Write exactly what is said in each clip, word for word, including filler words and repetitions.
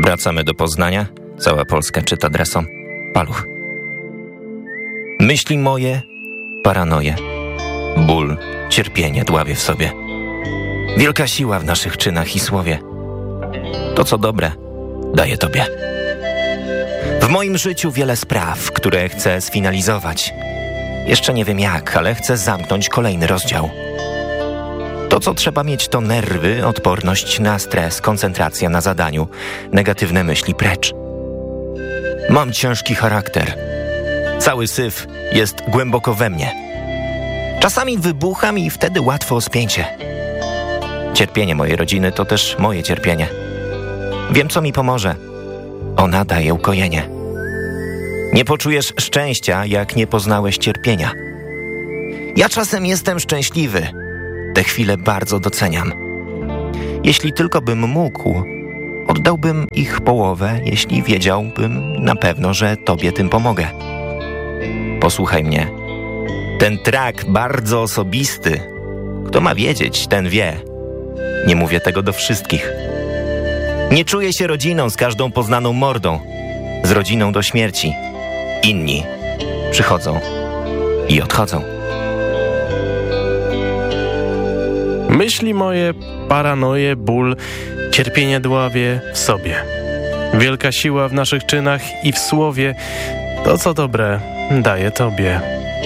Wracamy do Poznania. Cała Polska czyta adresem Paluch. Myśli moje, paranoje, ból, cierpienie dławię w sobie. Wielka siła w naszych czynach i słowie. To, co dobre, daję Tobie. W moim życiu wiele spraw, które chcę sfinalizować. Jeszcze nie wiem jak, ale chcę zamknąć kolejny rozdział. To, co trzeba mieć, to nerwy, odporność na stres, koncentracja na zadaniu, negatywne myśli precz. Mam ciężki charakter. Cały syf jest głęboko we mnie. Czasami wybucham i wtedy łatwo o spięcie. Cierpienie mojej rodziny to też moje cierpienie. Wiem, co mi pomoże. Ona daje ukojenie. Nie poczujesz szczęścia, jak nie poznałeś cierpienia. Ja czasem jestem szczęśliwy. Te chwile bardzo doceniam. Jeśli tylko bym mógł, oddałbym ich połowę, jeśli wiedziałbym na pewno, że Tobie tym pomogę. Posłuchaj mnie. Ten track bardzo osobisty. Kto ma wiedzieć, ten wie. Nie mówię tego do wszystkich. Nie czuję się rodziną z każdą poznaną mordą. Z rodziną do śmierci. Inni przychodzą i odchodzą. Myśli moje, paranoje, ból, cierpienie dławię w sobie. Wielka siła w naszych czynach i w słowie. To, co dobre, daję Tobie.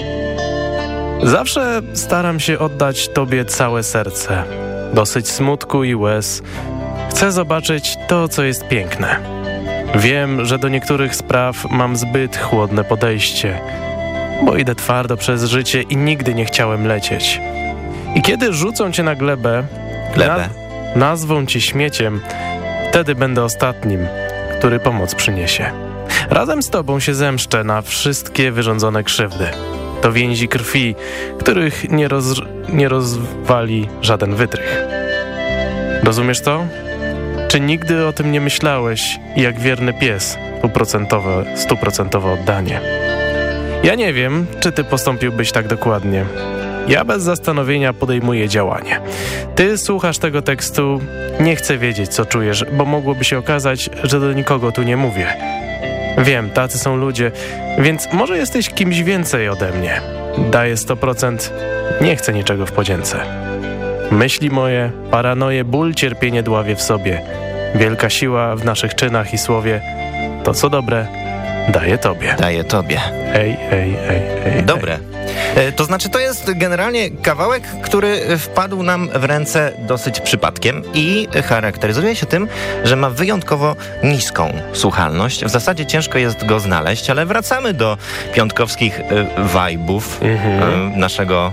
Zawsze staram się oddać Tobie całe serce. Dosyć smutku i łez. Chcę zobaczyć to, co jest piękne. Wiem, że do niektórych spraw mam zbyt chłodne podejście, bo idę twardo przez życie i nigdy nie chciałem lecieć. I kiedy rzucą cię na glebę, glebę. Na, nazwą cię śmieciem, wtedy będę ostatnim, który pomoc przyniesie. Razem z tobą się zemszczę na wszystkie wyrządzone krzywdy. To więzi krwi, których nie, roz, nie rozwali żaden wytrych. Rozumiesz to? Czy nigdy o tym nie myślałeś, jak wierny pies, stuprocentowe, stuprocentowe oddanie? Ja nie wiem, czy ty postąpiłbyś tak dokładnie. Ja bez zastanowienia podejmuję działanie. Ty słuchasz tego tekstu, nie chcę wiedzieć, co czujesz, bo mogłoby się okazać, że do nikogo tu nie mówię. Wiem, tacy są ludzie, więc może jesteś kimś więcej ode mnie. Daję sto procent, nie chcę niczego w podzięce. Myśli moje, paranoje, ból, cierpienie dławię w sobie. Wielka siła w naszych czynach i słowie. To, co dobre, daję Tobie. Daję Tobie. Ej, ej, ej, ej. Dobre. To znaczy, to jest generalnie kawałek, który wpadł nam w ręce dosyć przypadkiem i charakteryzuje się tym, że ma wyjątkowo niską słuchalność. W zasadzie ciężko jest go znaleźć, ale wracamy do piątkowskich vibe'ów mhm. naszego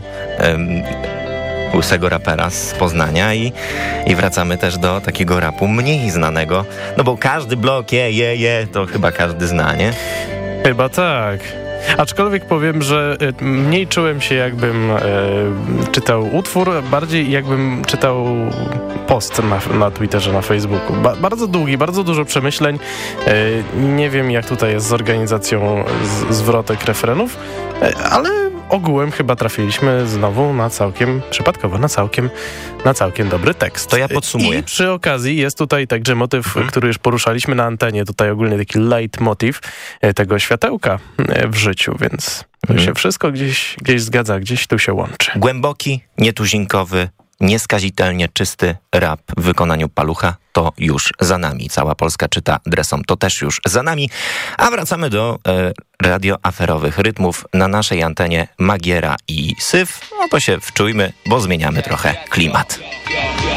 łysego rapera z Poznania i, i wracamy też do takiego rapu mniej znanego, no bo każdy blok je, je, je, to chyba każdy zna, nie? Chyba tak. Aczkolwiek powiem, że mniej czułem się, jakbym e, czytał utwór, bardziej jakbym czytał post na, na Twitterze, na Facebooku. Ba- bardzo długi, bardzo dużo przemyśleń. E, nie wiem, jak tutaj jest z organizacją z, zwrotek refrenów, e, ale ogółem chyba trafiliśmy znowu na całkiem, przypadkowo na całkiem, na całkiem dobry tekst. To ja podsumuję. I przy okazji jest tutaj także motyw, hmm. który już poruszaliśmy na antenie, tutaj ogólnie taki leitmotiv tego światełka w życiu, więc hmm. się wszystko gdzieś, gdzieś zgadza, gdzieś tu się łączy. Głęboki, nietuzinkowy, nieskazitelnie czysty rap w wykonaniu Palucha to już za nami. Cała Polska czyta adresom, to też już za nami. A wracamy do e, radioaferowych rytmów na naszej antenie Magiera i Syf. No to się wczujmy, bo zmieniamy trochę klimat.